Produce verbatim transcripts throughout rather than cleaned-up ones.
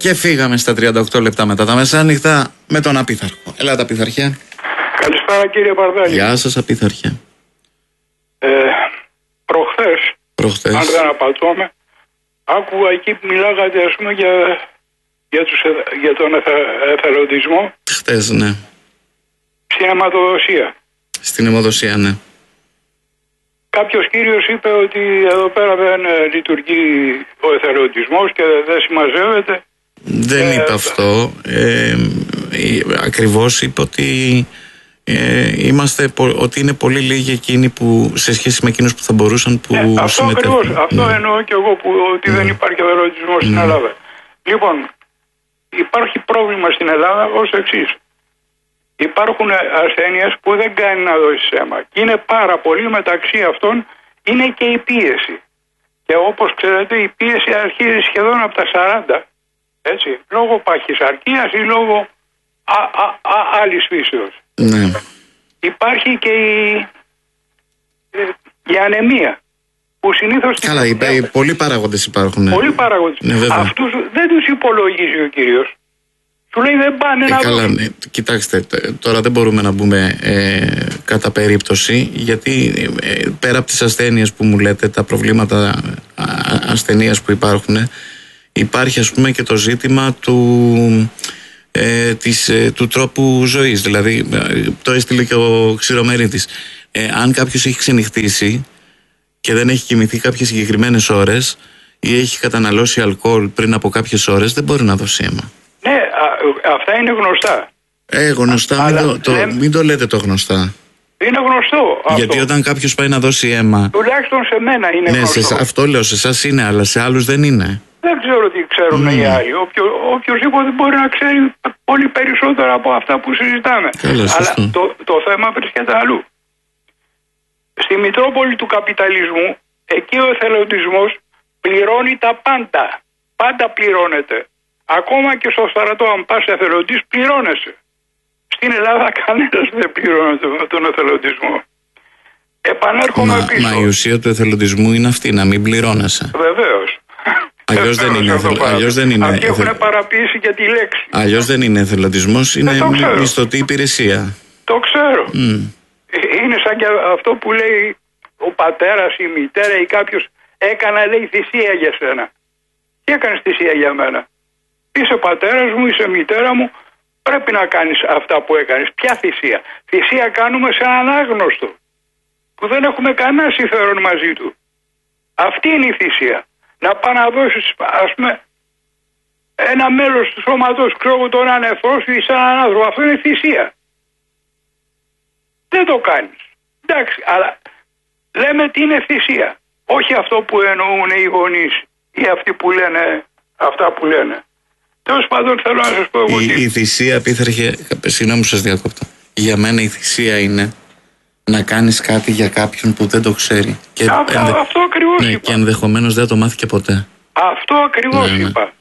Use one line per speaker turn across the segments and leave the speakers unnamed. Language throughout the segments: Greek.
Και φύγαμε στα τριάντα οκτώ λεπτά μετά τα μεσάνυχτα με τον Απίθαρχο. Ελάτε, Απίθαρχε.
Καλησπέρα, κύριε Παρδάλη.
Γεια σας, Απίθαρχε.
Ε, προχθές,
Προχθές.
αν δεν απατώμε, άκουγα εκεί που μιλάγατε, ας πούμε, για, για, τους, για τον εθε, εθελοντισμό.
Χτες, ναι.
Στην αιματοδοσία.
Στην αιμοδοσία, ναι.
Κάποιος κύριος είπε ότι εδώ πέρα δεν λειτουργεί ο εθελοντισμός και δεν συμμαζεύεται.
Δεν
ε,
είπε αυτό. Ε, ακριβώς είπε ότι, ε, είμαστε, ότι είναι πολύ λίγοι εκείνοι που, σε σχέση με εκείνους που θα μπορούσαν, που
ε, αυτό
συμμετέχουν.
Ακριβώς, αυτό
ναι.
εννοώ και εγώ, που, ότι ναι. δεν υπάρχει εθελοντισμός στην
ναι.
Ελλάδα. Λοιπόν, υπάρχει πρόβλημα στην Ελλάδα ως εξής. Υπάρχουν ασθένειες που δεν κάνει να δώσει αίμα. Και είναι πάρα πολύ, μεταξύ αυτών είναι και η πίεση. Και όπως ξέρετε, η πίεση αρχίζει σχεδόν από τα σαράντα. Έτσι, λόγω παχυσαρκίας ή λόγω α, α, α, άλλης φύσεως.
Ναι.
Υπάρχει και η, η ανεμία. Που συνήθως...
Καλά, οι, οι πολλοί παράγοντες υπάρχουν.
Πολλοί παράγοντες.
Ναι,
αυτούς δεν τους υπολογίζει ο κύριος. Του λέει δεν πάνε ε, να
καλά, ναι. Κοιτάξτε, τώρα δεν μπορούμε να μπούμε ε, κατά περίπτωση, γιατί ε, πέρα από τις ασθένειες που μου λέτε, τα προβλήματα ασθενείας που υπάρχουν, υπάρχει ας πούμε και το ζήτημα του, ε, της, ε, του τρόπου ζωής. Δηλαδή, ε, το έστειλε και ο Ξηρομερίτης. Ε, αν κάποιος έχει ξενυχτήσει και δεν έχει κοιμηθεί κάποιες συγκεκριμένες ώρες ή έχει καταναλώσει αλκοόλ πριν από κάποιες ώρες, δεν μπορεί να δώσει αίμα.
Ναι, α, αυτά είναι γνωστά.
Ε, γνωστά, μην το, το, μην το λέτε το γνωστά.
Είναι γνωστό αυτό.
Γιατί όταν κάποιος πάει να δώσει αίμα...
Τουλάχιστον σε μένα είναι
ναι,
γνωστό.
Σε, αυτό λέω, σε εσάς είναι, αλλά σε άλλους δεν είναι.
Δεν ξέρω τι ξέρουν mm. οι άλλοι. Όποιο, οποιοςδήποτε μπορεί να ξέρει πολύ περισσότερα από αυτά που συζητάμε.
Καλά,
αλλά το, το θέμα βρίσκεται αλλού. Στη Μητρόπολη του καπιταλισμού, εκεί ο εθελοντισμός πληρώνει τα πάντα. Πάντα πληρώνεται. Ακόμα και στο στρατό, αν πας εθελοντής, πληρώνεσαι. Στην Ελλάδα κανένας δεν πληρώνει τον εθελοντισμό. Επανέρχομαι
μα,
πίσω.
Μα η ουσία του εθελοντισμού είναι αυτή, να μην πληρώνεσαι.
Βεβαίως.
Αλλιώς δεν είναι. Αλλιώς δεν είναι.
Αυτοί έχουν παραποιήσει και τη λέξη.
Αλλιώς δεν είναι εθελοντισμός, είναι μισθωτή υπηρεσία.
Το ξέρω.
Mm.
Είναι σαν και αυτό που λέει ο πατέρας, η μητέρα ή κάποιος, έκανα, λέει, θυσία για σένα. Τι έκανες θυσία για μένα? Είσαι πατέρας μου, είσαι μητέρα μου, πρέπει να κάνεις αυτά που έκανες. Ποια θυσία? Θυσία κάνουμε σε έναν άγνωστο που δεν έχουμε κανένα συμφέρον μαζί του. Αυτή είναι η θυσία. Να πάει να δώσεις, ας πούμε, ένα μέλος του σώματος, ξέρω, τον ανεφρό σου ή σε έναν άνθρωπο. Αυτό είναι θυσία. Δεν το κάνεις. Εντάξει, αλλά λέμε τι είναι θυσία. Όχι αυτό που εννοούν οι γονείς ή αυτοί που λένε αυτά που λένε. Τέλος πάντων, θέλω να σας πω εγώ
η,
τι.
η θυσία, Απίθαρχε, συγγνώμη που σας διακόπτω. Για μένα η θυσία είναι να κάνεις κάτι για κάποιον που δεν το ξέρει. Και
αυτό,
ενδε...
αυτό ακριβώς
ναι,
είπα.
Και ενδεχομένως δεν το μάθει και ποτέ.
Αυτό ακριβώς ναι, ναι. είπα.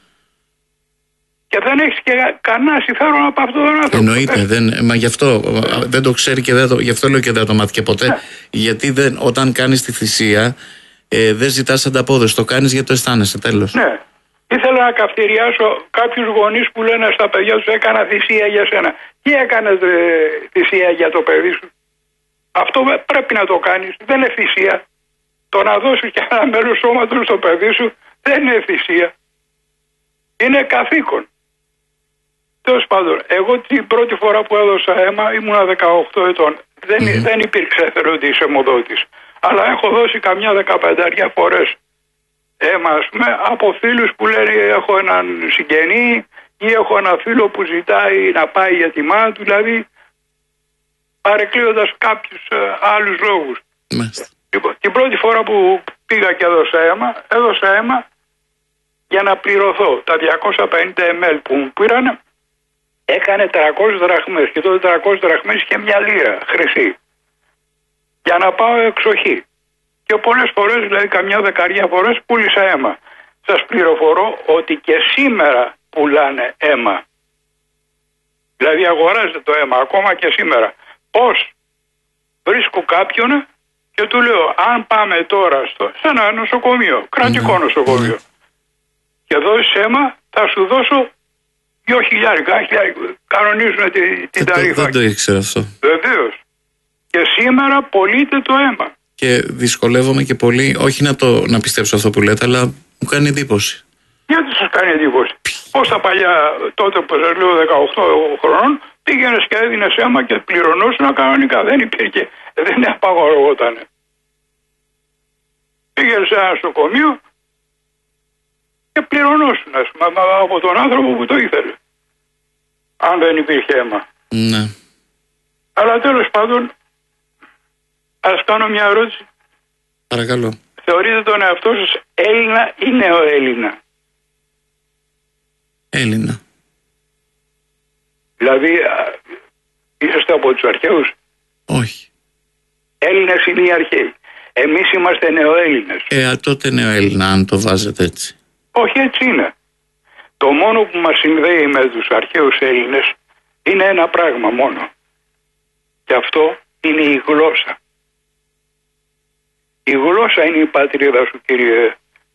Και δεν έχεις και κανένα συμφέρον από αυτόν τον άνθρωπο.
Εννοείται, δεν, μα γι' αυτό δεν το ξέρει και δεν το, γι' αυτό λέω και δεν το μάθει και ποτέ.
Ναι.
Γιατί δεν, όταν κάνεις τη θυσία, ε, δεν ζητάς ανταπόδοση. Το κάνεις γιατί το αισθάνεσαι, τέλος.
Ναι. Ήθελα να καυτηριάσω κάποιους γονείς που λένε στα παιδιά τους, έκανα θυσία για σένα. Τι έκανες ε, θυσία για το παιδί σου? Αυτό πρέπει να το κάνεις. Δεν είναι θυσία. Το να δώσεις και ένα μέλος σώματος στο παιδί σου δεν είναι θυσία. Είναι καθήκον. Τέλος πάντων, εγώ την πρώτη φορά που έδωσα αίμα ήμουνα δεκαοκτώ ετών. Δεν, mm. δεν υπήρξε εθελοντής αιμοδότης. Αλλά έχω δώσει καμιά δεκαπενταριά φορές αίμα, ας πούμε, από φίλους που λένε έχω έναν συγγενή ή έχω ένα φίλο που ζητάει να πάει για τη μάνα του, δηλαδή παρεκκλείοντας κάποιους ε, άλλους λόγους. Mm. Λοιπόν, την πρώτη φορά που πήγα και έδωσα αίμα, έδωσα αίμα για να πληρωθώ. Τα διακόσια πενήντα μιλιλίτρα που μου πήραν έκανε τριακόσιες δραχμές και τότε τριακόσιες δραχμές είχε μια λίρα χρυσή για να πάω εξοχή. Και πολλές φορές, δηλαδή καμιά δεκαριά φορές, πούλησα αίμα. Σας πληροφορώ ότι και σήμερα πουλάνε αίμα. Δηλαδή αγοράζετε το αίμα ακόμα και σήμερα. Πώς? Βρίσκω κάποιον και του λέω, αν πάμε τώρα στο, σε ένα νοσοκομείο, κρατικό mm-hmm. νοσοκομείο, και δώσεις αίμα, θα σου δώσω δύο χιλιάρικα. Κανονίζουν την, την ταρήφα.
Δεν το ήξερα αυτό.
Βεβαίως. Και σήμερα πωλείται το αίμα.
Και δυσκολεύομαι και πολύ, όχι να, το, να πιστέψω αυτό που λέτε, αλλά μου κάνει εντύπωση.
Γιατί σας κάνει εντύπωση? Πώς τα παλιά, τότε που σας λέω δεκαοκτώ χρονών, πήγαινες και έδινες αίμα και πληρωνόσουν κανονικά. Δεν υπήρχε, δεν απαγορευόταν. Πήγαινες σε ένα νοσοκομείο και πληρωνόσουν, ας πούμε, από τον άνθρωπο που το ήθελε. Αν δεν υπήρχε αίμα.
Ναι.
Αλλά τέλος πάντων, ας κάνω μια ερώτηση.
Παρακαλώ.
Θεωρείτε τον εαυτό σας Έλληνα ή νεοέλληνα?
Έλληνα.
Δηλαδή, είσαστε από τους αρχαίους?
Όχι.
Έλληνες είναι οι αρχαίοι. Εμείς είμαστε νεοέλληνες.
Ε, τότε νεοέλληνα, αν το βάζετε έτσι.
Όχι, έτσι είναι. Το μόνο που μας συνδέει με τους αρχαίους Έλληνες είναι ένα πράγμα μόνο. Και αυτό είναι η γλώσσα. Η γλώσσα είναι η πατρίδα σου, κύριε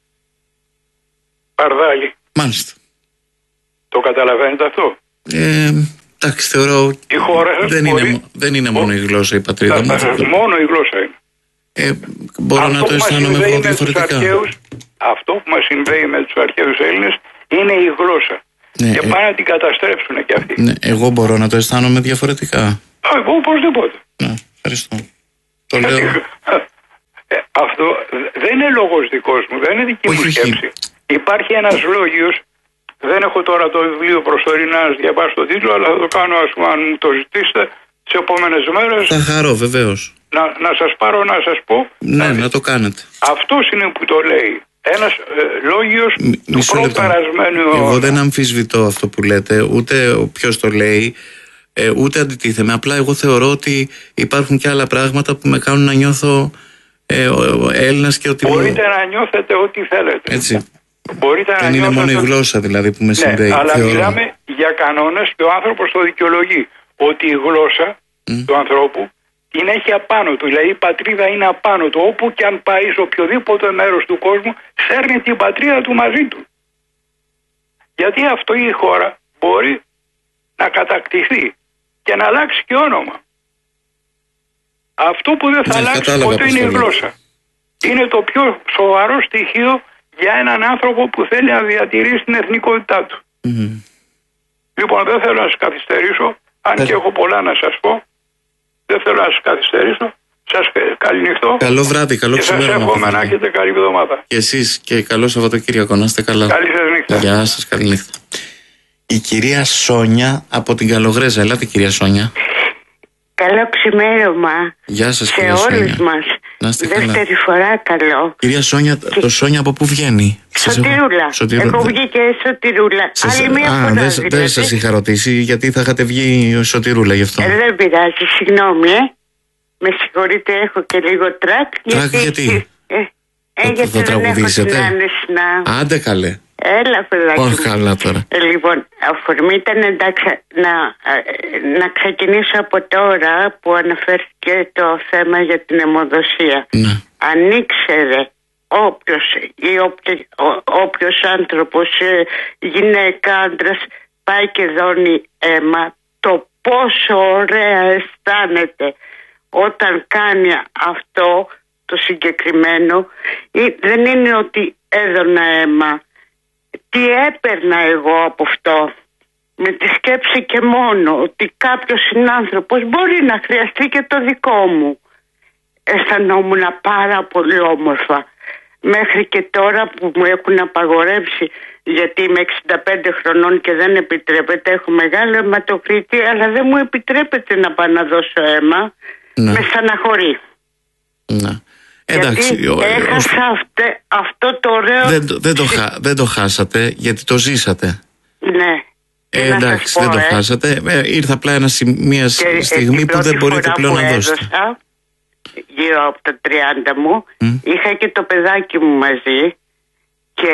Παρδάλη.
Μάλιστα.
Το καταλαβαίνετε αυτό?
Ε, εντάξει, θεωρώ
η χώρα
δεν,
μπορεί...
είναι, δεν είναι μόνο η γλώσσα η πατρίδα μου.
Μόνο η γλώσσα είναι.
Ε, μπορώ
αυτό
να το αισθάνομαι εγώ διαφορετικά.
Αρχαίους, αυτό που μας συνδέει με τους αρχαίους Έλληνες είναι η γλώσσα. Ναι, και πάνε ε... να την καταστρέψουν κι αυτοί.
Ναι, εγώ μπορώ να το αισθάνομαι διαφορετικά.
Εγώ οπωσδήποτε.
Ναι, ευχαριστώ. Το λέω...
ε, αυτό δεν είναι λόγος δικός μου, δεν είναι δική μου σκέψη. Υπάρχει ένας λόγιος, δεν έχω τώρα το βιβλίο προσωρινά να διαβάσω το τίτλο, αλλά θα το κάνω, ας πούμε, αν μου το ζητήσετε, τις επόμενες μέρες.
Θα χαρώ, βεβαίως.
Να, να σας πάρω να σας πω.
Ναι, να, να το κάνετε.
Αυτός είναι που το λέει. Ένας ε, λόγιος Μ, του προπερασμένου αιώνα.
Εγώ δεν αμφισβητώ αυτό που λέτε, ούτε ποιος το λέει, ε, ούτε αντιτίθεμαι. Απλά εγώ θεωρώ ότι υπάρχουν και άλλα πράγματα που με κάνουν να νιώθω ε, Έλληνας και ότι...
Μπορείτε μου... να νιώθετε ό,τι θέλετε.
Έτσι.
Μπορείτε
δεν
να
είναι μόνο η γλώσσα δηλαδή που με συνδέει.
Ναι, αλλά
θεωρώ.
μιλάμε για κανόνες και ο άνθρωπος το δικαιολογεί. Ότι η γλώσσα mm. του ανθρώπου την έχει απάνω του. Δηλαδή η πατρίδα είναι απάνω του. Όπου και αν πάει σε οποιοδήποτε μέρος του κόσμου, φέρνει την πατρίδα του μαζί του. Γιατί αυτό η χώρα μπορεί να κατακτηθεί και να αλλάξει και όνομα. Αυτό που δεν θα ναι, αλλάξει ποτέ είναι η γλώσσα. Είναι το πιο σοβαρό στοιχείο για έναν άνθρωπο που θέλει να διατηρήσει την εθνικότητά του. Mm-hmm. Λοιπόν, δεν θέλω να σας καθυστερήσω, αν yeah. και έχω πολλά να σας πω. Δεν θέλω να σας καθυστερήσω. Σας καληνυχτώ.
Καλό βράδυ, καλό ξημέρωμα.
Και σας εύχομαι να έχετε καλή εβδομάδα.
Και εσείς και καλό Σαββατοκύριακο, να είστε καλά.
Καλή σας νύχτα.
Γεια σας, καλή νύχτα. Η κυρία Σόνια από την Καλογρέζα. Ελάτε, κυρία Σόνια.
Καλό ξημέρωμα.
Γεια σας,
σε
κυρία Σόνια.
Σε όλους μας. Δεύτερη καλά. φορά καλό.
Κυρία Σόνια, και... το Σόνια από πού βγαίνει?
Σωτηρούλα. Σωτηρούλα. Έχω βγει και Σωτηρούλα.
Σας...
Άλλη μία
Α,
φορά.
Δεν
δηλαδή.
δε σας είχα ρωτήσει γιατί θα είχατε βγει Σωτηρούλα γι' αυτό.
Ε, δεν πειράζει, συγγνώμη, ε. Με συγχωρείτε, έχω και λίγο τρακ.
Τρακ γιατί? γιατί?
Ε, ε, γιατί θα τραγουδήσετε. Να...
Άντε καλέ.
Έλα, παιδάκι.
Όχι καλά τώρα.
Ε, λοιπόν, αφορμή ήταν εντάξει να, να ξεκινήσω από τώρα που αναφέρθηκε το θέμα για την αιμοδοσία.
Ναι.
Αν ήξερε όποιος ή όποιος, όποιος άνθρωπος, γυναίκα, άντρας, πάει και δώνει αίμα, το πόσο ωραία αισθάνεται όταν κάνει αυτό το συγκεκριμένο. Δεν είναι ότι έδωνα αίμα. Τι έπαιρνα εγώ από αυτό, με τη σκέψη και μόνο ότι κάποιος συνάνθρωπος μπορεί να χρειαστεί και το δικό μου. Αισθανόμουν πάρα πολύ όμορφα. Μέχρι και τώρα που μου έχουν απαγορεύσει, γιατί είμαι εξήντα πέντε χρονών και δεν επιτρέπεται, έχω μεγάλο αιματοκρίτη, αλλά δεν μου επιτρέπεται να πάω να δώσω αίμα. Ναι. Με στεναχωρεί.
Ναι. Εντάξει,
γιατί ο, έχασα ο, αυτε, αυτό το ωραίο...
Δεν, δεν, το χα, δεν το χάσατε γιατί το ζήσατε.
Ναι.
Ε, εντάξει, πω, δεν το ε. χάσατε. Ε, ήρθε απλά ένα, μια και, στιγμή ε, που δεν μπορείτε πλέον να δώσετε.
Έδωσα, γύρω από τα τριάντα μου, mm. είχα και το παιδάκι μου μαζί και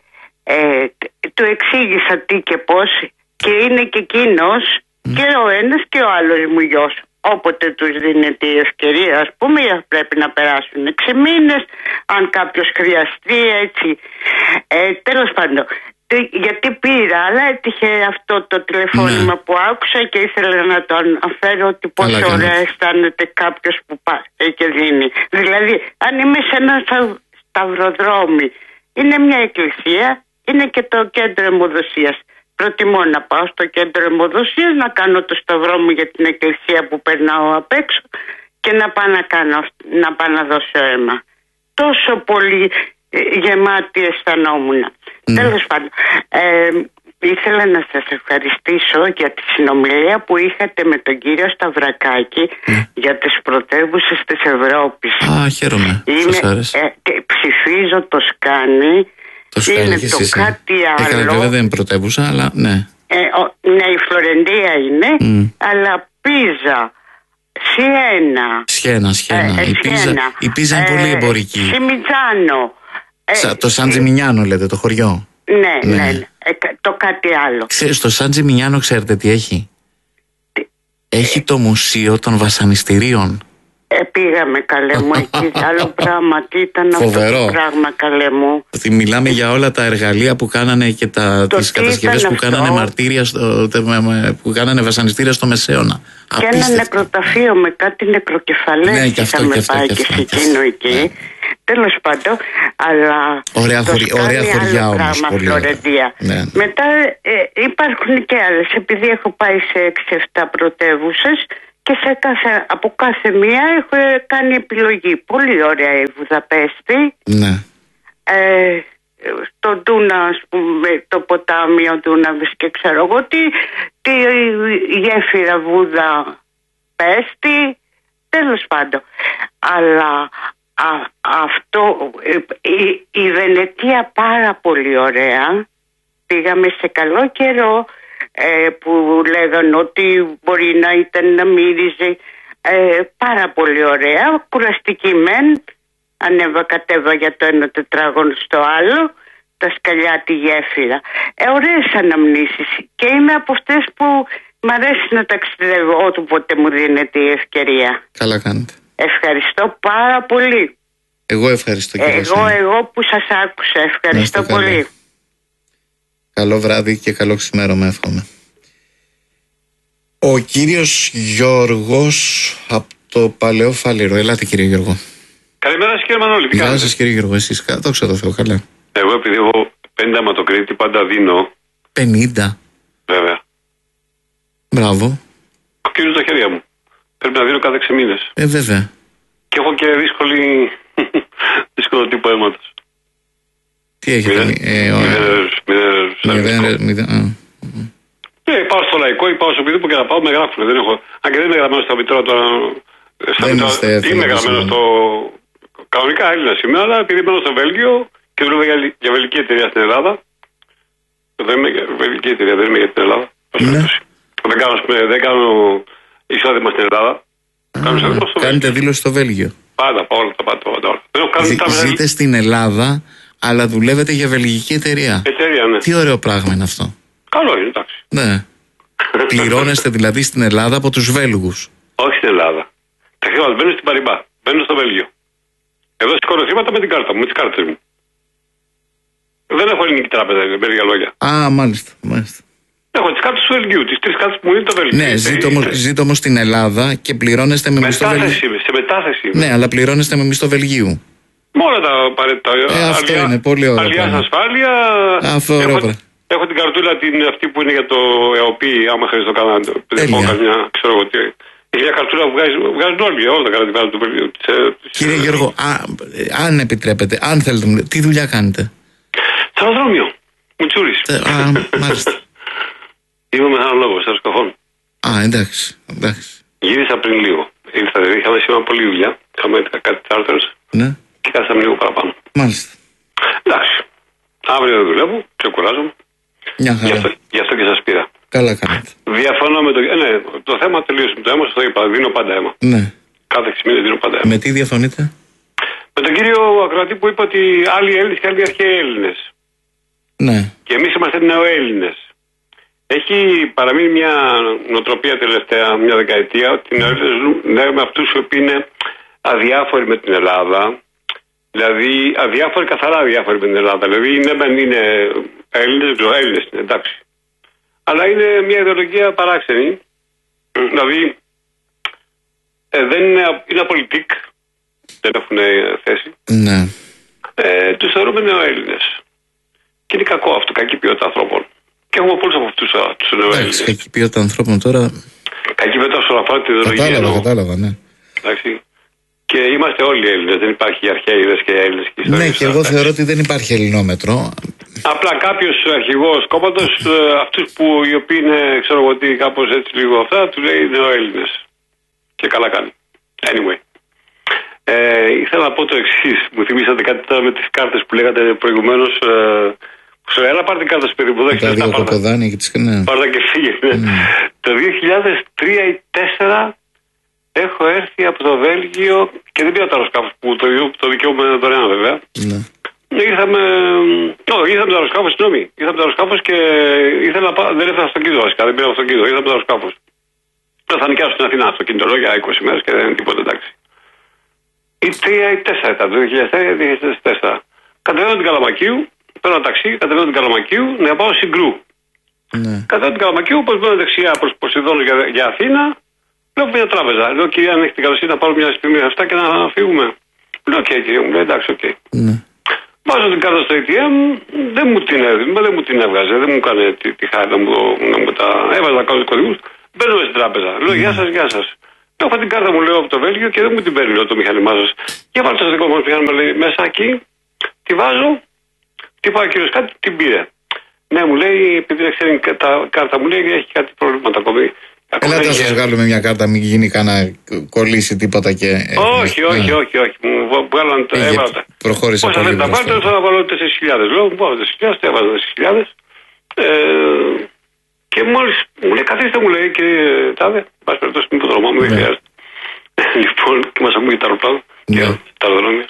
ε, του εξήγησα τι και πώς και είναι και εκείνος mm. και ο ένας και ο άλλος μου γιος. Όποτε τους δίνεται η ευκαιρία, ας πούμε, πρέπει να περάσουν έξι μήνες, αν κάποιος χρειαστεί, έτσι. Ε, τέλος πάντων, γιατί πήρα, αλλά έτυχε αυτό το τηλεφώνημα ναι. που άκουσα και ήθελα να το αναφέρω ότι πόσο ωραία αισθάνεται κάποιος που πάει και δίνει. Δηλαδή, αν είμαι σε ένα σταυροδρόμι, είναι μια εκκλησία, είναι και το κέντρο αιμοδοσίας. Προτιμώ να πάω στο κέντρο αιμοδοσίας, να κάνω το σταυρό μου για την εκκλησία που περνάω απ' έξω και να πάω να, κάνω, να, πάω να δώσω αίμα. Τόσο πολύ γεμάτη αισθανόμουν. Mm. Τέλος πάντων, ε, ήθελα να σας ευχαριστήσω για τη συνομιλία που είχατε με τον κύριο Σταυρακάκη mm. για τις πρωτεύουσες της Ευρώπης.
Α, χαίρομαι.
Είναι, ε, ψηφίζω το Σκάνι.
Το Σκάνι
είναι
και
το
εσείς,
κάτι
ε.
άλλο.
Έκανε, βέβαια δεν είναι πρωτεύουσα, αλλά ναι.
Ε, ο, ναι, η Φλωρεντία είναι, mm. αλλά Πίζα, Σιένα.
Σιένα, Σιένα.
Ε,
η, Πίζα, η Πίζα είναι ε, πολύ εμπορική.
Σιμιτζάνο.
Ε, το Σαν Τζιμινιάνο λέτε, το χωριό.
Ναι, ναι, ναι. Ε, το κάτι άλλο.
Ξέρετε, στο Σαν Τζιμινιάνο ξέρετε τι έχει. Τι? Έχει το μουσείο των βασανιστήριων.
Ε, πήγαμε, καλέ μου, εκεί άλλο πράγμα. Τι ήταν
Φοβερό.
Αυτό το πράγμα, καλέ μου.
Ότι μιλάμε για όλα τα εργαλεία που κάνανε και τα, τις κατασκευές που αυτό. κάνανε μαρτύρια, στο, που κάνανε βασανιστήρια στο Μεσαίωνα.
Και ένα νεκροταφείο με κάτι νεκροκεφαλές.
Ναι, και αυτό,
είχαμε
και αυτό,
πάει
και,
και
αυτό,
σε εκείνο εκεί. Ναι. Τέλος πάντων, αλλά.
Ωραία, χωρι, ωραία χωριά όμως.
Φλωρεντία.
Ναι.
Μετά ε, υπάρχουν και άλλες. Επειδή έχω πάει σε έξι εφτά πρωτεύουσες και σε κάθε, από κάθε μία έχω κάνει επιλογή. Πολύ ωραία η Βουδαπέστη.
Ναι.
Ε, στο Ντούνα, ας πούμε, το ποτάμι, ο Ντούναβης και ξέρω εγώ τι, τη γέφυρα Βούδα Πέστη, τέλος πάντων. Αλλά α, αυτό, η, η Βενετία πάρα πολύ ωραία. Πήγαμε σε καλό καιρό ε, που λέγανε ότι μπορεί να ήταν να μύριζε ε, πάρα πολύ ωραία, κουραστική μεν. Ανέβα κατέβα για το ένα τετράγωνο στο άλλο, τα σκαλιά, τη γέφυρα. Ε, ωραίες αναμνήσεις. Και είμαι από αυτές που μ' αρέσει να ταξιδεύω όποτε μου δίνεται η ευκαιρία.
Καλά κάνετε.
Ευχαριστώ πάρα πολύ.
Εγώ ευχαριστώ κύριε
Εγώ, εγώ που σας άκουσα. Ευχαριστώ πολύ.
Καλό. Καλό βράδυ και καλό ξημέρωμα εύχομαι. Ο κύριος Γιώργος από το Παλαιό Φάληρο. Ελάτε κύριε Γιώργο.
Καλημέρα σας κύριε Μανώλη.
Γεια σας κύριε Γιώργο, εσείς δόξα τω Θεώ, καλά.
Εγώ επειδή έχω πενήντα αιματοκρίτη πάντα δίνω.
πενήντα.
Βέβαια.
Μπράβο.
Κοκκίζουν τα χέρια μου. Πρέπει να δίνω κάθε έξι μήνες.
Ε, βέβαια.
Και έχω και δύσκολη... δύσκολο τύπο αίματος.
Τι έχετε?
Μηδέν. Ναι, πάω στο λαϊκό ή πάω στο παιδί που και να πάω με γράφουνε. Δεν έχω... Αν και δεν είμαι γραμμένο στα μητρώα τώρα... Είμαι γραμμένο στο... Κανονικά Έλληνας είμαι, αλλά επειδή μένω στο Βέλγιο και δουλεύω για, για βελγική εταιρεία στην Ελλάδα. Δεν είμαι για βελγική εταιρεία, δεν είμαι για την Ελλάδα.
Ναι.
Δεν κάνω, δεν κάνω εισόδημα στην Ελλάδα.
Α, κάνετε δήλωση στο Βέλγιο.
Πάντα, όλα τα πάντα. όλα. Δεν έχω κάνει τα
Ζείτε στην Ελλάδα, αλλά δουλεύετε για βελγική εταιρεία.
Εταιρεία, ναι.
Τι ωραίο πράγμα είναι αυτό.
Καλό είναι, εντάξει.
Ναι. Πληρώνεστε δηλαδή στην Ελλάδα από τους Βέλγους.
Όχι στην Ελλάδα. Τα χρήματα μπαίνουν στην Παριμπά, μπαίνουν στο Βέλγιο. Εδώ σηκώνω χρήματα με την κάρτα μου, με τις κάρτες μου. Δεν έχω ελληνική τράπεζα, με λίγα λόγια.
Α, μάλιστα, μάλιστα.
Έχω τις κάρτες του Βελγίου, τις τρεις κάρτες που μου είναι το Βέλγιο.
Ναι, ζείτε όμως στην Ελλάδα και πληρώνεστε με μισθό Βελγίου.
Σε μετάθεση.
Ναι, αλλά πληρώνεστε με μισθό Βελγίου.
Με όλα τα απαραίτητα.
Ε, αυτό αλιά, είναι πολύ ωραίο.
Αλιάς ασφάλεια.
Αυτό ωραίο.
Έχω, έχω την καρτούλα την, αυτή που είναι για το ΕΟΠΗ, άμα χρειάζεται το κάνω. Δεν έχω καμιά, ξέρω εγώ τι. Είναι μια καρτούλα που βγάζουν, βγάζουν όλοι, όλα τα κράτη του Βελγίου.
Κύριε Γιώργο, α, αν επιτρέπετε, αν θέλετε, τι δουλειά κάνετε?
Στο αεροδρόμιο. Μουτσούρης.
Α, μάλιστα.
Είμαι μεθανολόγος, αεροσκαφών.
Α, εντάξει, εντάξει.
Γύρισα πριν λίγο. Ήρθα, είχαμε σήμερα πολλή δουλειά. Είχαμε κάτι τσάρτερς.
Ναι.
Και κάθαμε λίγο παραπάνω.
Μάλιστα.
Εντάξει. Αύριο δεν δουλεύω, ξεκουράζομαι.
Μια χαρά.
Γι' αυτό, γι' αυτό και σας πήρα.
Καλά κάνετε.
Διαφωνώ με το. Ε, ναι, το θέμα τελείωσε με το αίμα, σας το είπα. Δίνω πάντα αίμα.
Ναι.
Κάθε έξι μήνες δίνω πάντα αίμα.
Με τι διαφωνείτε?
Με τον κύριο Ακροατή που είπε ότι άλλοι Έλληνες και άλλοι αρχαίοι Έλληνες.
Ναι.
Και εμείς είμαστε νεοέλληνες. Έχει παραμείνει μια νοοτροπία τελευταία μια δεκαετία ότι οι νεοέλληνες ζουν με αυτούς οι οποίοι είναι αδιάφοροι με την Ελλάδα. Δηλαδή, αδιάφοροι, καθαρά αδιάφοροι με την Ελλάδα. Δηλαδή, ναι, μεν είναι Έλληνες, Έλληνες είναι, εντάξει. Αλλά είναι μια ιδεολογία παράξενη. Δηλαδή, ε, δεν είναι, είναι απολυτικ, δεν έχουν θέση.
Ναι.
Ε, τους θεωρούμε νεοέλληνες. Και είναι κακό αυτό, κακή ποιότητα ανθρώπων. Και έχουμε πολλούς από αυτούς τους νεοέλληνες.
Κακή ποιότητα ανθρώπων τώρα.
Κακή ποιότητα όσον αφορά την ιδεολογία.
Κατάλαβα, κατάλαβα, ναι.
Εντάξει. Και είμαστε όλοι Έλληνες, δεν υπάρχει αρχαίοι και Έλληνες.
Ναι, και εγώ θεωρώ ότι δεν υπάρχει ελληνόμετρο.
Απλά κάποιος αρχηγός κόμματος, αυτούς που οι οποίοι είναι, ξέρω εγώ τι, κάπως έτσι λίγο αυτά, του λέει νεοέλληνες. Και καλά κάνει. Anyway. Ε, ήθελα να πω το εξής. Μου θυμήσατε κάτι τώρα με τις κάρτες που λέγατε προηγουμένως. Ε, σου έλα πάρτε κάρτες παιδί μου.
Τα δύο κοκοδάνια και τις ναι.
Πάρτα και φύγε. Ναι. Mm. Το δύο χιλιάδες τρία ή δύο χιλιάδες τέσσερα έχω έρθει από το Βέλγιο και δεν πήρα το αεροσκάφος που το, το δικαιούμαι δωρεάν βέβαια.
Ναι.
Ήρθαμε. Όχι, ήρθαμε το αεροσκάφος, συγγνώμη. Ήρθαμε το αεροσκάφος και ήθελα να πάω. Δεν έφερα αυτοκίνητο βασικά, δεν πήρα αυτοκίνητο. Ήρθαμε το αεροσκάφος. Θα νοικιάσω στην Αθήνα αυτοκίνητο για είκοσι μέρες και δεν είναι τίποτα εντάξει. Ή τρία ή τέσσερα ήταν, το δύο χιλιάδες τρία ή δύο χιλιάδες τέσσερα. Κατεβαίνω την Καλαμακίου, παίρνω ένα ταξί, κατεβαίνω την Καλαμακίου να πάω Συγκρού.
Ναι.
Κατεβαίνω την Καλαμακίου, πως μπαίνω δεξιά προς Ποσειδώνος για, για Αθήνα, λέω μια τράπεζα. Λέω κυρία, αν έχετε καλοσύνη να πάρω μια στιγμή αυτά και να φύγουμε. Λέω οκ, okay, κύριε μου, λέει εντάξει, οκ. Okay.
Ναι.
Βάζω την κάρτα στο έι τι εμ, δεν μου την, δεν μου την έβγαζε, δεν μου έκανε τη, τη χάρη να μου, να μου τα έβαζα κωδικούς. Μπαίνω στην τράπεζα. Λέω γεια σας, γεια σας. Έχω την κάρτα μου, λέω, από το Βέλγιο και δεν μου την παίρνει, λέω, το μηχάνημά σας. Για βάλτε το δικό μου μηχάνημα, λέει, μέσα εκεί, τη βάζω, τι πάει ο κύριος κάτι, την πήρε. Ναι, μου λέει, επειδή δεν ξέρει τα κάρτα μου, λέει, έχει κάτι προβλήματα ακόμη.
Ελάτε να σας βγάλουμε μια κάρτα, μην γίνει κανένα κολλήσει τίποτα και...
Όχι, όχι, όχι, όχι, μου βγάλαν τα έβαλα.
Προχώρησε πολύ.
Πώς θα τα βάλετε, θα βάλω τέσσερις χιλιάδες. Λέω, μου πάω τέσσερις χιλιάδες, έβαζα τέσσερις χιλιάδες. Και μόλις μου λέει, καθίστε, μου λέει, κύριε Τάδε, πας περιπτώσει στην υποδρομά μου, δεν χρειάζεται. Λοιπόν, και μας ακούγεται τα αεροπλάνα και τα αεροδρόμια.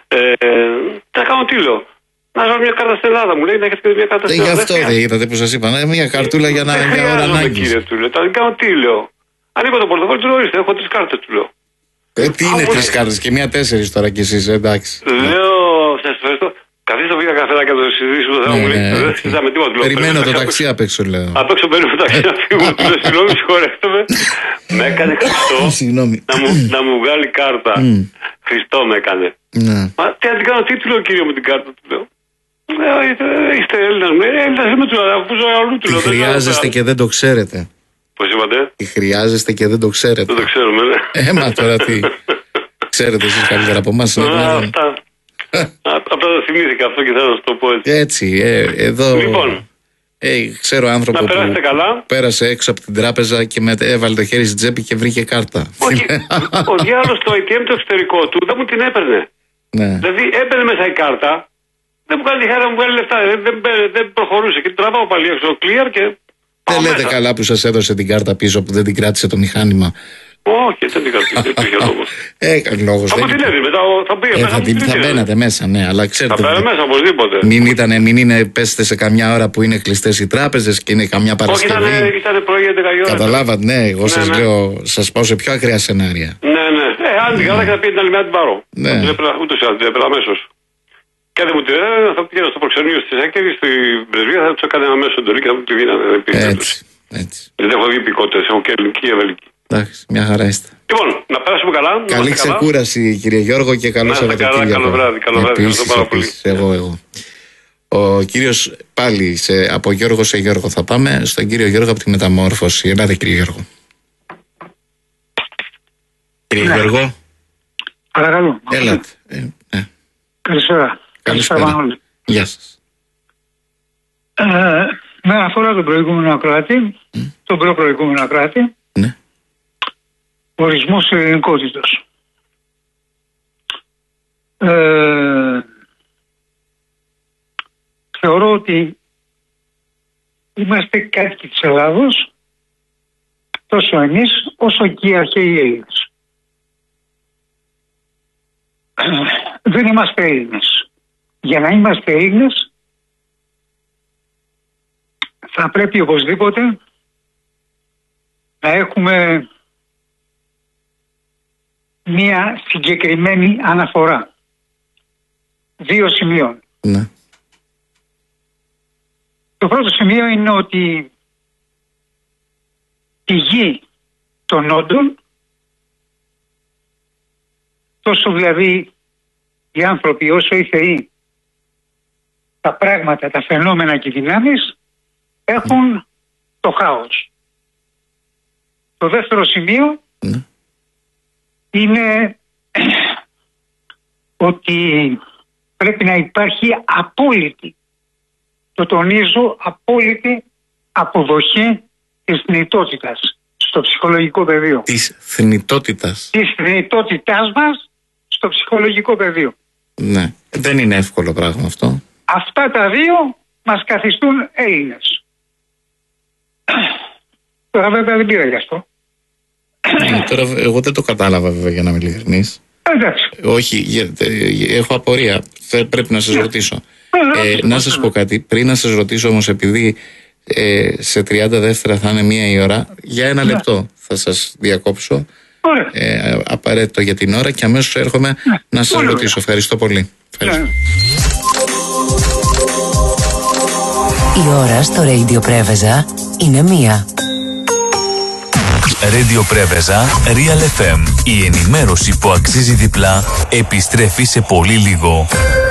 Θα κάνω τι λέω. Να ζω μια κάρτα στην Ελλάδα, μου λέει, να έχετε μια κάρτα στην Ελλάδα.
Γι' αυτό δεν είδατε που σας είπα, μια καρτούλα για να είναι ώρα ανάγκης.
Κύριε, του λέω, θα κάνω τι λέω. Ανοίγω το πορτοφόλι, του λέω, ορίστε, έχω τρεις κάρτες, του λέω.
Ε, τι είναι τρεις κάρτες και μία τέσσερις τώρα κι εσείς, εντάξει.
Λέω, σας ευχαριστώ. Καθίστε πήγα καφέ και το συζητήσουμε το θέμα μου, λέει, δεν συζητάμε τίποτα.
Περιμένω το ταξί απ' έξω, λέω.
Απ' έξω περιμένω το ταξί να φύγουμε, του λέω, συγγνώμη, συγχωρέστε με. Με έκανε Χριστό να μου βγάλει κάρτα. Χριστό με έκανε. Μα τι να την κάνω, τι του λέω, κύριο, με την κάρτα, του λέω. Είστε Έλληνας, μου λέει, Έλληνας είμαι του αφού ζω αλλού, του λέω.
Τι χρειάζεστε και δεν το ξέρετε.
Πώς είπατε?
Τι χρειάζεστε και δεν το ξέρετε.
Δεν το ξέρουμε, ναι.
Έμα τώρα τι. Ξέρετε εσείς καλύτερα από εμάς.
Αυτά. Απλά το θυμήθηκα αυτό και θέλω να σας το πω έτσι.
Έτσι, ε, εδώ.
Λοιπόν.
Ε, ξέρω άνθρωπο
να περάσετε
που
καλά.
Πέρασε έξω από την τράπεζα και με, έβαλε το χέρι στην τσέπη και βρήκε κάρτα.
Όχι, ο διάλογος στο έι τι εμ το εξωτερικό του δεν μου την έπαιρνε.
Ναι.
Δηλαδή έμπαινε μέσα η κάρτα, δεν μου κάνει τη χάρη να μου βγάλει λεφτά, δεν, δεν, δεν προχωρούσε και τραβάω πάλι έξω clear και.
Δεν λέτε μέσα. Καλά που σας έδωσε την κάρτα πίσω που δεν την κράτησε το μηχάνημα.
Όχι, δεν την κράτησε, δεν υπήρχε λόγος.
Έκανε λόγος.
Θα μου την έδινε, θα πήγε
ε,
μέσα.
Θα, την, θα μπαίνατε μέσα, ναι, αλλά ξέρετε.
Θα μπαίνατε μέσα οπωσδήποτε.
Μην, ήτανε, μην είναι, πέστε σε καμιά ώρα που είναι κλειστές οι τράπεζες και είναι καμιά Παρασκευή.
Όχι, ήταν, ήταν πρωί έντεκα η ώρα.
Καταλάβατε, ναι, εγώ ναι, σας ναι. λέω, σας πάω σε πιο ακραία σενάρια.
Ναι, ναι. Ε, αν την καλά και θα πει την άλλη μέρα την πάρω.
Ναι.
Ούτως ή άλλως, την έπαιρνα αμέσως. Και δεν μου την έδινε, θα πήγαινα στο προξενείο στη Σάκερη, στην πρεσβεία, θα του έκανε αμέσως εντολή και θα μου τη δίνανε.
Έτσι, έτσι.
Δεν έχω δει υπηκότητες, έχω και ελληνική και ευελική.
Εντάξει, μια χαρά είστε.
Λοιπόν, να περάσουμε καλά.
Καλή ξεκούραση, κύριε Γιώργο, και καλό Σαββατοκύριακο.
Καλό βράδυ, καλό βράδυ. Ευχαριστώ πάρα πολύ.
Εγώ, εγώ. Ο κύριος πάλι σε, από Γιώργο σε Γιώργο θα πάμε στον κύριο Γιώργο από τη Μεταμόρφωση. Ελάτε, κύριε Γιώργο. Κύριε ναι. Γιώργο.
Παρακαλώ.
Έλατε. Ε, ναι.
Καλησπέρα.
Καλησπέρα. Γεια σας.
Ε, με αφορά τον προηγούμενο ακροατή, mm. τον προ-προηγούμενο ακροατή,
ναι.
ορισμός ελληνικότητος. Ε, θεωρώ ότι είμαστε κάτοικοι της Ελλάδος, τόσο εμείς όσο και οι αρχαίοι Έλληνες. Ε, δεν είμαστε Έλληνες. Για να είμαστε Έλληνες θα πρέπει οπωσδήποτε να έχουμε μία συγκεκριμένη αναφορά. Δύο σημείων.
Ναι.
Το πρώτο σημείο είναι ότι η γη των όντων, τόσο δηλαδή οι άνθρωποι όσο οι θεοί, τα πράγματα, τα φαινόμενα και οι δυνάμεις έχουν το χάος. Το δεύτερο σημείο mm. είναι ότι πρέπει να υπάρχει απόλυτη, το τονίζω, απόλυτη αποδοχή της θνητότητας στο ψυχολογικό πεδίο.
Της θνητότητας.
Της θνητότητάς μας στο ψυχολογικό πεδίο.
Ναι, δεν είναι εύκολο πράγμα αυτό.
Αυτά τα δύο μας καθιστούν Έλληνες. Τώρα βέβαια δεν πήρα γι' αυτό.
Ε, τώρα εγώ δεν το κατάλαβα βέβαια, για να είμαι ειλικρινής.
Εντάξει.
Όχι, έχω απορία. Πρέπει να σας ρωτήσω. Ε, να σας πω κάτι. Πριν να σας ρωτήσω όμως, επειδή ε, σε τριάντα δεύτερα θα είναι μία η ώρα, για ένα ναι. λεπτό θα σας διακόψω. Ε, απαραίτητο για την ώρα και αμέσως έρχομαι ναι. να σας Ωραία. ρωτήσω. Ευχαριστώ πολύ. Ευχαριστώ. Ναι.
Η ώρα στο Radio Πρέβεζα είναι μία.
Radio Πρέβεζα, Real εφ εμ. Η ενημέρωση που αξίζει διπλά επιστρέφει σε πολύ λίγο.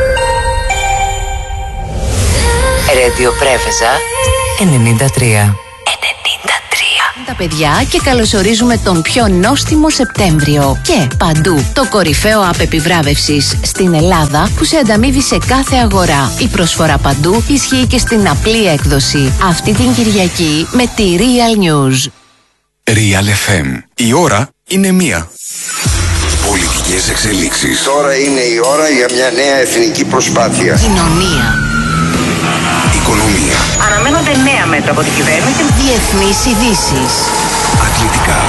Radio Πρέβεζα ενενήντα τρία. Τα παιδιά και καλωσορίζουμε τον πιο νόστιμο Σεπτέμβριο. Και παντού το κορυφαίο app επιβράβευσης στην Ελλάδα που σε ανταμείβει σε κάθε αγορά. Η προσφορά παντού ισχύει και στην απλή έκδοση. Αυτή την Κυριακή με τη Real News.
Real εφ εμ. Η ώρα είναι μία. Πολιτικές εξελίξεις.
Τώρα είναι η ώρα για μια νέα εθνική προσπάθεια.
Κοινωνία.
Οικονομία.
Αναμένονται νέα μέτρα από την κυβέρνηση. Διεθνείς ειδήσεις.
Αθλητικά.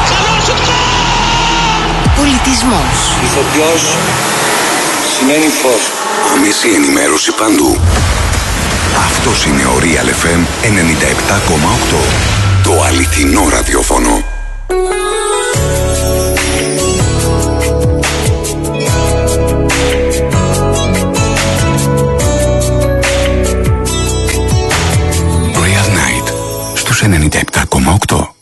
Πολιτισμός.
Ηθοποιός σημαίνει φως.
Άμεση ενημέρωση παντού. Αυτός είναι ο Real εφ εμ ενενήντα επτά κόμμα οκτώ. Το αληθινό ραδιόφωνο. Real Night στους ενενήντα επτά κόμμα οκτώ.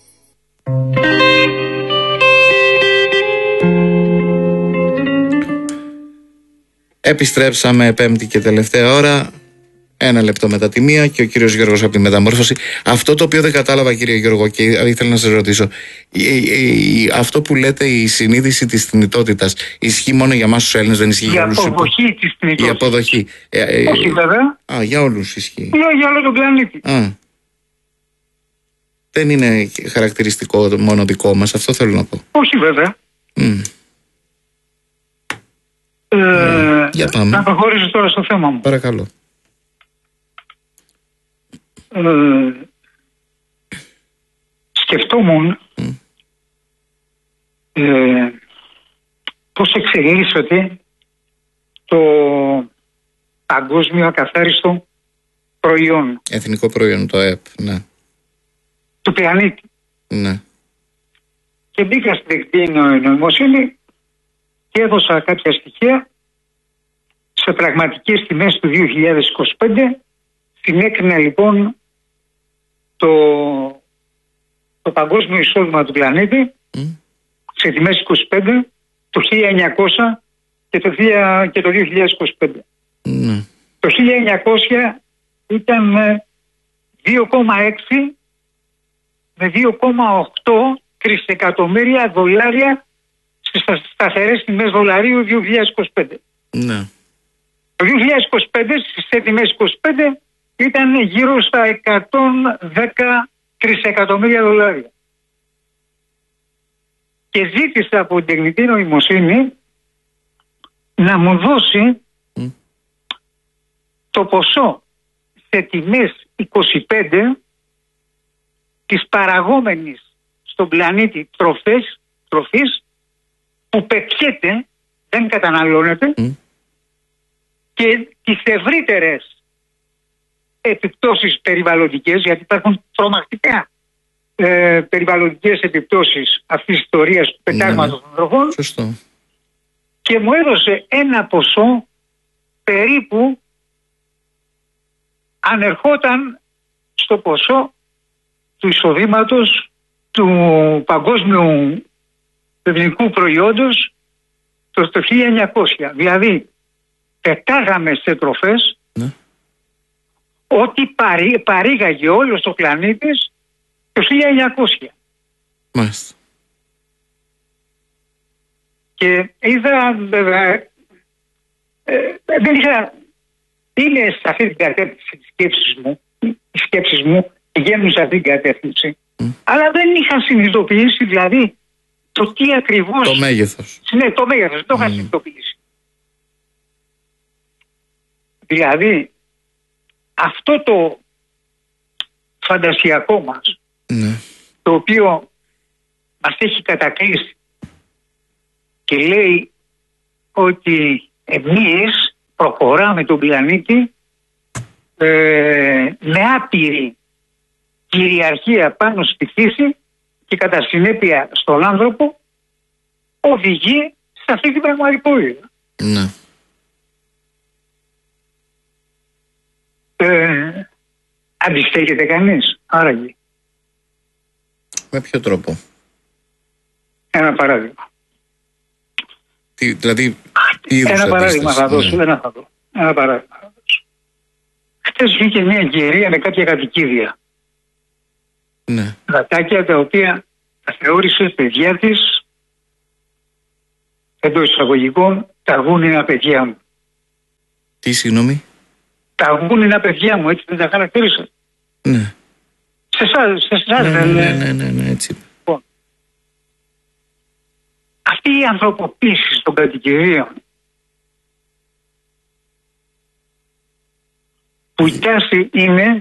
Επιστρέψαμε πέμπτη και τελευταία ώρα. Ένα λεπτό μετά τη μία και ο κύριος Γιώργος από τη Μεταμόρφωση. Αυτό το οποίο δεν κατάλαβα, κύριε Γιώργο, και ήθελα να σας ρωτήσω, αυτό που λέτε, η συνείδηση της θνητότητας, ισχύει μόνο για εμάς τους Έλληνες, δεν ισχύει για όλους?
Η αποδοχή της θνητότητας.
Η αποδοχή. Ε, ε,
Όχι βέβαια.
Α, για όλους ισχύει.
Για, για όλο τον πλανήτη.
Α. Δεν είναι χαρακτηριστικό μόνο δικό μας, αυτό θέλω να πω.
Όχι βέβαια.
Mm.
Ε,
mm. Για πάμε.
Να προχωρήσω τώρα στο θέμα μου.
Παρακαλώ.
Ε, σκεφτόμουν mm. ε, πώς εξελίσσεται το παγκόσμιο ακαθάριστο προϊόν.
Εθνικό προϊόν, το ΕΠ, ναι.
Του πλανήτη.
Ναι.
Και μπήκα στην τεχνητή νοημοσύνη και έδωσα κάποια στοιχεία σε πραγματικές τιμές του δύο χιλιάδες είκοσι πέντε. Συνέκρινα λοιπόν το, το παγκόσμιο εισόδημα του πλανήτη mm. σε τιμές είκοσι πέντε το χίλια εννιακόσια και το, και το δύο χιλιάδες είκοσι πέντε.
Mm.
Το χίλια εννιακόσια ήταν δύο κόμμα έξι με δύο κόμμα οκτώ τρισεκατομμύρια δολάρια στις σταθερές τιμές δολαρίου δύο χιλιάδες είκοσι πέντε.
Mm.
Το δύο χιλιάδες είκοσι πέντε στις τιμές είκοσι πέντε ήταν γύρω στα εκατόν δέκα τρισεκατομμύρια δολάρια. Και ζήτησα από την τεχνητή νοημοσύνη να μου δώσει mm. το ποσό σε τιμές είκοσι πέντε της παραγόμενης στον πλανήτη τροφές, τροφής που πετιέται, δεν καταναλώνεται mm. και τις ευρύτερες επιπτώσεις περιβαλλοντικές, γιατί υπάρχουν τρομακτικά ε, περιβαλλοντικές επιπτώσεις αυτής της ιστορίας του πετάγματος των τροφών.
Σωστό.
Και μου έδωσε ένα ποσό περίπου ανερχόταν στο ποσό του εισοδήματος του παγκόσμιου εθνικού προϊόντος το χίλια εννιακόσια. Δηλαδή, πετάγαμε σε τροφές ναι. ό,τι παρή, παρήγαγε όλος ο πλανήτης το χίλια εννιακόσια.
Μάλιστα.
Και είδα, βέβαια, ε, δεν είχα, είναι σε αυτή την κατεύθυνση της σκέψης μου, οι σκέψεις μου πηγαίνουν σε αυτή την κατεύθυνση, mm. αλλά δεν είχα συνειδητοποιήσει, δηλαδή, το τι ακριβώς...
Το μέγεθος.
Ναι, το μέγεθος, το mm. είχα συνειδητοποιήσει. Δηλαδή, αυτό το φαντασιακό μας,
mm.
το οποίο μας έχει κατακλείσει και λέει ότι εμείς προχωράμε τον πλανήτη ε, με άπειρη κυριαρχία πάνω στη φύση και κατά συνέπεια στον άνθρωπο, οδηγεί σε αυτή την πραγματικότητα.
Ναι.
Ε, αντιστέκεται κανείς, άραγε?
Με ποιο τρόπο?
Ένα παράδειγμα.
Τι, δηλαδή,
τι ένα παράδειγμα θα δώσω, ναι. ένα θα δω. Ένα παράδειγμα θα δώσω. Χτες βγήκε μια κυρία με κάποια κατοικίδια.
Ναι.
Γατάκια τα οποία τα θεώρησε παιδιά της, εντός εισαγωγικών, τα γούνινα παιδιά μου.
Τι, συγγνώμη?
Τα γούνινα παιδιά μου, έτσι δεν τα χαρακτήρισα?
Ναι.
Σε εσάς, σε εσάς
ναι,
δεν
ναι, ναι, ναι, ναι, έτσι.
Λοιπόν, αυτή η ανθρωποποίηση των κατοικιδίων, που η τάση είναι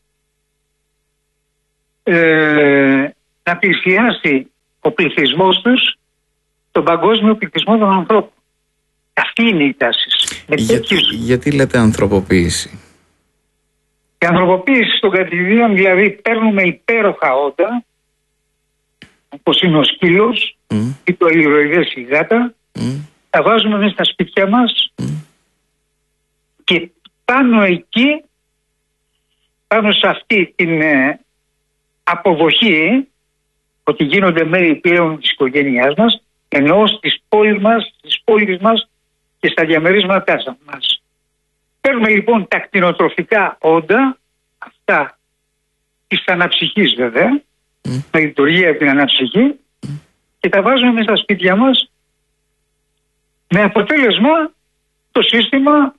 ε, να πλησιάσει ο πληθυσμός τους τον παγκόσμιο πληθυσμό των ανθρώπων. Αυτή είναι η τάση.
Για, γιατί λέτε ανθρωποποίηση?
Η ανθρωποποίηση των κατοικιδίων, δηλαδή παίρνουμε υπέροχα όντα, όπως είναι ο σκύλος mm. ή το ηλιοειδές η γάτα, mm. τα βάζουμε μέσα στα σπίτια μας mm. και πάνω εκεί, πάνω σε αυτή την ε, αποδοχή ότι γίνονται μέρη πλέον της οικογένειάς μας, ενώ στις πόλεις μας, στις πόλεις μας και στα διαμερίσματά μας. Παίρνουμε λοιπόν τα κτηνοτροφικά όντα, αυτά της αναψυχής βέβαια, mm. με λειτουργία από την αναψυχή, mm. και τα βάζουμε μέσα στα σπίτια μας με αποτέλεσμα το σύστημα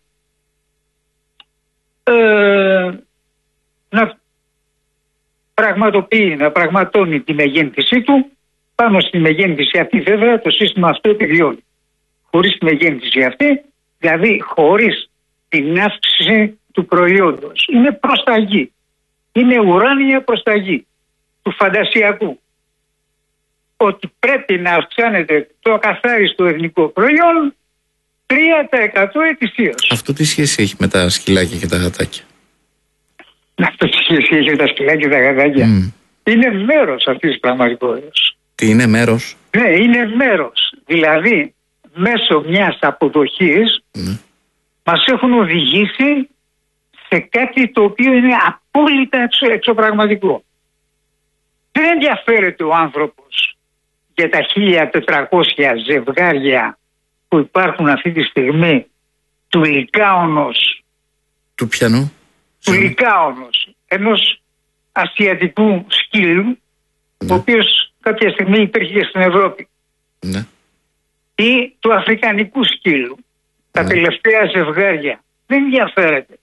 ε, να πραγματοποιεί, να πραγματώνει τη μεγένθησή του. Πάνω στη μεγένθηση αυτή βέβαια το σύστημα αυτό επιβιώνει. Χωρίς τη μεγένθηση αυτή, δηλαδή χωρίς την αύξηση του προϊόντος. Είναι προσταγή. Είναι ουράνια προσταγή του φαντασιακού. Ότι πρέπει να αυξάνεται το ακαθάριστο εθνικό προϊόν τρία τοις εκατό ετησίως.
Αυτό τι σχέση έχει με τα σκυλάκια και τα γατάκια?
Αυτό τι σχέση έχει με τα σκυλάκια και τα γατάκια? Mm. Είναι μέρος αυτής της πραγματικότητας.
Τι είναι μέρος?
Ναι, είναι μέρος. Δηλαδή, μέσω μιας αποδοχής mm. μας έχουν οδηγήσει σε κάτι το οποίο είναι απόλυτα εξω, εξωπραγματικό. Δεν ενδιαφέρεται ο άνθρωπος για τα χίλια τετρακόσια ζευγάρια που υπάρχουν αυτή τη στιγμή του Λυκάονος.
Του πιανού?
Του Λυκάονος, ενός ασιατικού σκύλου, ναι. ο οποίος κάποια στιγμή υπήρχε και στην Ευρώπη.
Ναι.
Ή του αφρικανικού σκύλου. Ναι. Τα τελευταία ζευγάρια. Δεν ενδιαφέρεται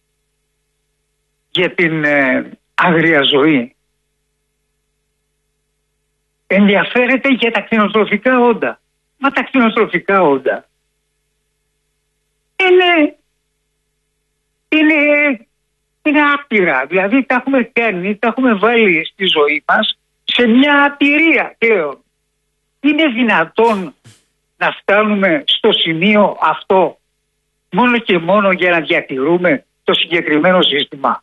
για την ε, άγρια ζωή. Ενδιαφέρεται για τα κτηνοτροφικά όντα. Μα τα κτηνοτροφικά όντα είναι, είναι, είναι άπειρα. Δηλαδή τα έχουμε κάνει, τα έχουμε βάλει στη ζωή μας σε μια απειρία πλέον. Είναι δυνατόν να φτάνουμε στο σημείο αυτό μόνο και μόνο για να διατηρούμε το συγκεκριμένο σύστημα?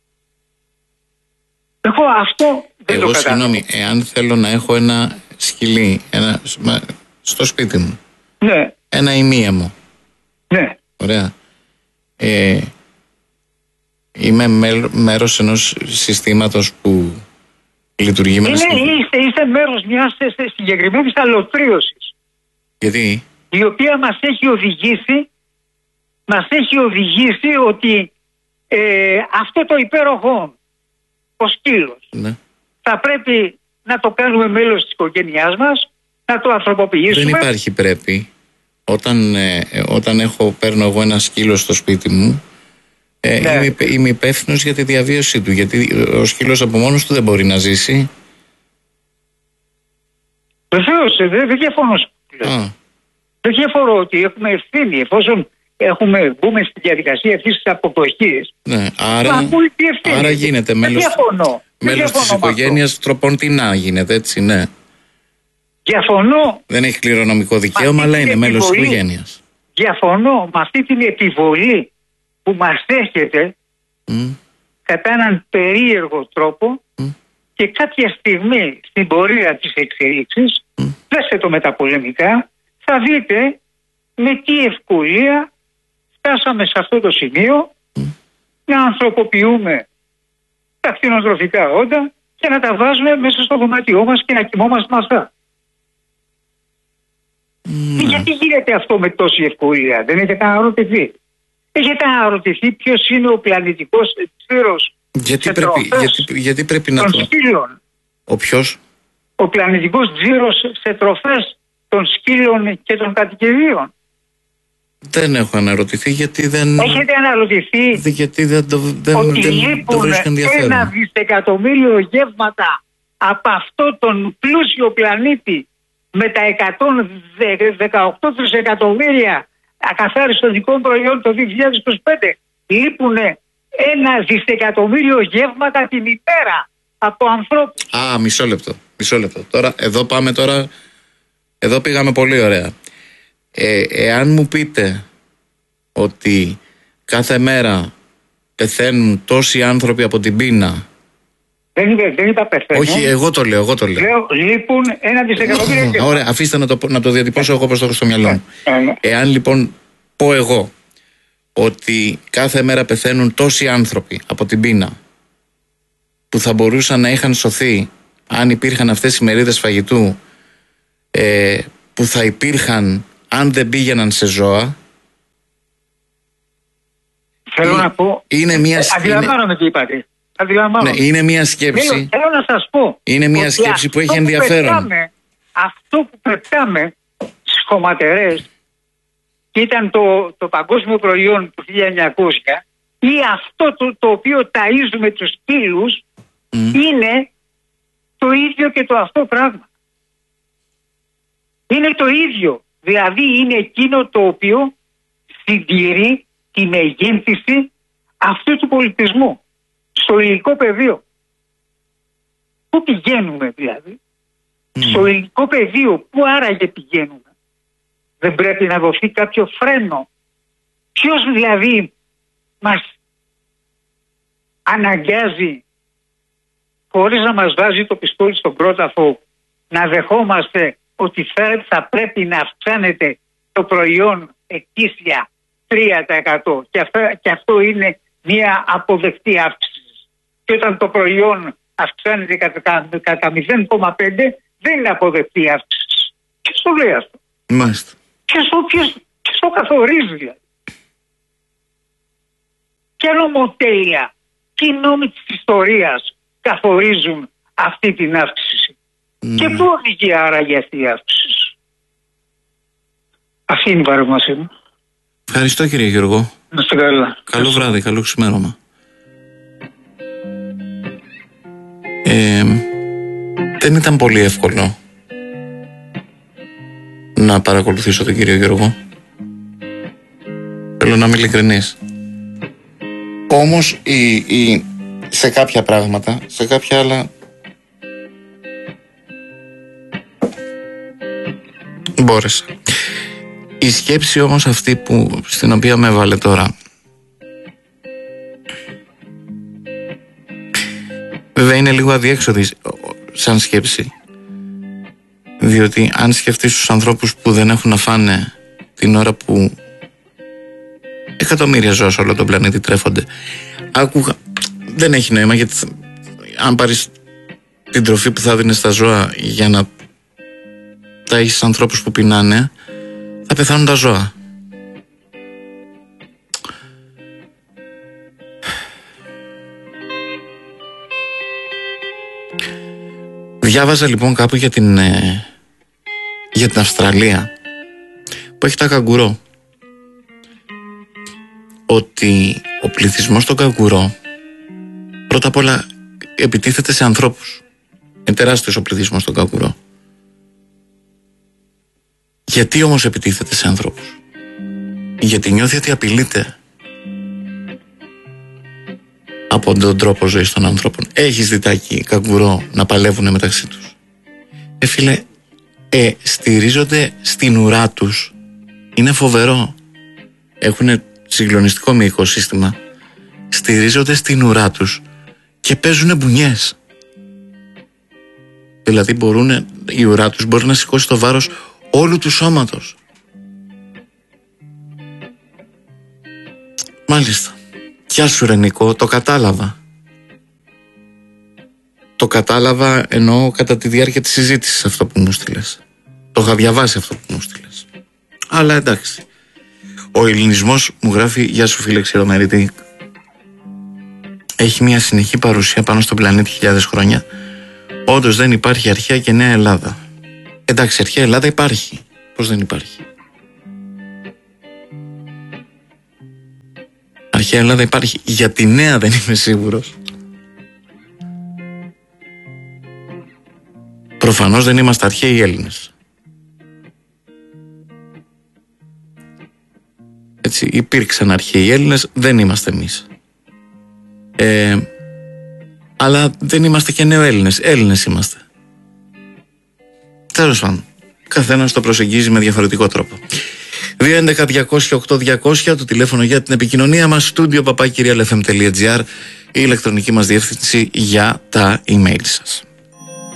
Εγώ αυτό δεν
Εγώ,
το καταλαβαίνω.
συγγνώμη, εάν θέλω να έχω ένα σκυλί ένα, στο σπίτι μου,
ναι.
ένα ημίαιμο,
ναι.
ωραία, ε, Είμαι μέρος ενός συστήματος που λειτουργεί με...
Είναι, είστε, είστε μέρος μιας συγκεκριμένης αλωτρίωσης.
Γιατί?
Η οποία μας έχει οδηγήσει, μας έχει οδηγήσει ότι ε, αυτό το υπέροχο ο σκύλος, ναι, θα πρέπει να το κάνουμε μέλος της οικογένειάς μας, να το ανθρωποποιήσουμε.
Δεν υπάρχει πρέπει. Όταν, ε, όταν έχω, παίρνω εγώ ένα σκύλο στο σπίτι μου, ε, ναι, είμαι, είμαι υπεύθυνος για τη διαβίωσή του, γιατί ο σκύλος από μόνος του δεν μπορεί να ζήσει.
Βεβαίως, δεν δε διαφωνώ. Δεν διαφωνώ ότι έχουμε ευθύνη, εφόσον έχουμε μπούμε στη διαδικασία αυτής της αποδοχής.
Ναι, άρα, άρα γίνεται μέλος, μέλος της οικογένειας, τροπών τι να γίνεται, έτσι, ναι.
Διαφωνώ.
Δεν έχει κληρονομικό δικαίωμα, αλλά είναι μέλος της οικογένειας.
Διαφωνώ με αυτή την επιβολή που μας έχετε mm. κατά έναν περίεργο τρόπο mm. και κάποια στιγμή στην πορεία της εξελίξης, mm. δέστε το μεταπολεμικά, θα δείτε με τι ευκολία φτάσαμε σε αυτό το σημείο mm. να ανθρωποποιούμε τα κτηνοτροφικά όντα και να τα βάζουμε μέσα στο δωμάτιό μας και να κοιμόμαστε με αυτά. Mm. Γιατί γίνεται αυτό με τόση ευκολία? Δεν έχετε αναρωτηθεί? Έχετε αναρωτηθεί ποιος είναι ο πλανητικός τζίρος
γιατί, πρέπει, γιατί, γιατί πρέπει να
των
το...
σκύλων?
Ο ποιος?
Ο πλανητικός τζίρος σε τροφές των σκύλων και των κατοικιδίων.
Δεν έχω αναρωτηθεί γιατί δεν...
Έχετε αναρωτηθεί
γιατί δεν το, δεν,
ότι
δεν,
λείπουν ένα δισεκατομμύριο γεύματα από αυτό τον πλούσιο πλανήτη με τα εκατόν δεκαοκτώ τρισεκατομμύρια ακαθάριστων δικών προϊόντων το δύο χιλιάδες είκοσι πέντε. Λείπουν ένα δισεκατομμύριο γεύματα την ημέρα από ανθρώπους.
Α, μισό λεπτό, μισό λεπτό. Τώρα, εδώ πάμε τώρα, εδώ πήγαμε πολύ ωραία. Ε, εάν μου πείτε ότι κάθε μέρα πεθαίνουν τόσοι άνθρωποι από την πείνα.
Δεν είπα, δεν είπα πεθαίνουν.
Όχι, εγώ το λέω, εγώ το λέω.
Λέω λείπουν ένα δισεκατομμύριο.
Ωραία, αφήστε να το, να το διατυπώσω εγώ όπως το έχω στο μυαλό μου. Εάν λοιπόν πω εγώ ότι κάθε μέρα πεθαίνουν τόσοι άνθρωποι από την πείνα που θα μπορούσαν να είχαν σωθεί αν υπήρχαν αυτές οι μερίδες φαγητού, ε, που θα υπήρχαν αν δεν πήγαιναν σε ζώα.
Θέλω να πω.
Είναι μια
Αντιλαμβάνομαι τι είπατε.
Ναι, είναι μια σκέψη.
Θέλω, θέλω να σας πω.
Είναι μια σκέψη που έχει ενδιαφέρον.
Που πετάμε, αυτό που πετάμε στις χωματερές και ήταν το, το παγκόσμιο προϊόν του χίλια εννιακόσια ή αυτό το, το οποίο ταΐζουμε τους σκύλους mm. είναι το ίδιο και το αυτό πράγμα. Είναι το ίδιο. Δηλαδή είναι εκείνο το οποίο συντηρεί τη μεγένθηση αυτού του πολιτισμού στο υλικό πεδίο. Πού πηγαίνουμε δηλαδή? Mm. Στο υλικό πεδίο πού άραγε πηγαίνουμε? Δεν πρέπει να δοθεί κάποιο φρένο? Ποιος δηλαδή μας αναγκάζει χωρίς να μας βάζει το πιστόλι στον κρόταφο να δεχόμαστε ότι θα πρέπει να αυξάνεται το προϊόν ετήσια τρία τοις εκατό και, αυτά, και αυτό είναι μια αποδεκτή αύξηση. Και όταν το προϊόν αυξάνεται κατά, κατά μηδέν κόμμα πέντε δεν είναι αποδεκτή αύξηση. Ποιος το λέει αυτό?
Μάλιστα.
Ποιος, ποιος, ποιος το καθορίζει δηλαδή? Ποια νομοτέλεια, τι νόμοι της ιστορίας καθορίζουν αυτή την αύξηση? Mm. Και πού οδηγεί άραγε αυτή η αύξηση? Αυτή είναι η παρέμβασή μου.
Ευχαριστώ κύριε Γιώργο.
Να είστε καλά.
Καλό βράδυ, καλό ξημέρωμα. Ε, δεν ήταν πολύ εύκολο να παρακολουθήσω τον κύριο Γιώργο. Θέλω να είμαι ειλικρινής. Όμως η, η, σε κάποια πράγματα, σε κάποια άλλα μπόρεσα. Η σκέψη όμως αυτή που, στην οποία με έβαλε τώρα, βέβαια είναι λίγο αδιέξοδη σαν σκέψη, διότι αν σκεφτείς τους ανθρώπους που δεν έχουν να φάνε την ώρα που εκατομμύρια ζώα σε όλο τον πλανήτη τρέφονται, άκουγα, δεν έχει νόημα, γιατί αν πάρεις την τροφή που θα δίνεις στα ζώα για να τα έχεις ανθρώπους που πεινάνε, θα πεθάνουν τα ζώα. Διάβαζα λοιπόν κάπου για την, ε, για την Αυστραλία, που έχει τα καγκουρό, ότι ο πληθυσμός των καγκουρό πρώτα απ' όλα επιτίθεται σε ανθρώπους. Είναι τεράστιος ο πληθυσμός των καγκουρό. Γιατί όμως επιτίθεται σε ανθρώπους? Γιατί νιώθει ότι απειλείται από τον τρόπο ζωής των ανθρώπων. Έχεις διτάκι καγκουρό να παλεύουν μεταξύ τους? Ε φίλε, ε, στηρίζονται στην ουρά τους. Είναι φοβερό. Έχουν συγκλονιστικό μυϊκό σύστημα. Στηρίζονται στην ουρά τους και παίζουν μπουνιές. Δηλαδή μπορούν, η ουρά τους μπορεί να σηκώσει το βάρος όλου του σώματος. Μάλιστα. Γεια σου ρε Νικό, το κατάλαβα. Το κατάλαβα εννοώ κατά τη διάρκεια της συζήτησης αυτό που μου στείλες. Το είχα διαβάσει αυτό που μου στείλες. Αλλά εντάξει. Ο ελληνισμός, μου γράφει, γεια σου φίλε Ξηρομερίτη, έχει μια συνεχή παρουσία πάνω στον πλανήτη χιλιάδες χρόνια. Όντως δεν υπάρχει αρχαία και νέα Ελλάδα. Εντάξει, αρχαία Ελλάδα υπάρχει. Πώς δεν υπάρχει? Αρχαία Ελλάδα υπάρχει. Για τη νέα δεν είμαι σίγουρος. Προφανώς δεν είμαστε αρχαίοι Έλληνες. Έτσι, υπήρξαν αρχαίοι Έλληνες, δεν είμαστε εμείς. Ε, αλλά δεν είμαστε και νεοέλληνες. Έλληνες είμαστε. Τέλος πάντων, καθένας το προσεγγίζει με διαφορετικό τρόπο. δύο έντεκα διακόσια οκτώ διακόσια το τηλέφωνο για την επικοινωνία μας, στούντιο παπάκι κυριαλεφm τελεία τζι άρ, η ηλεκτρονική μας διεύθυνση για τα email σας.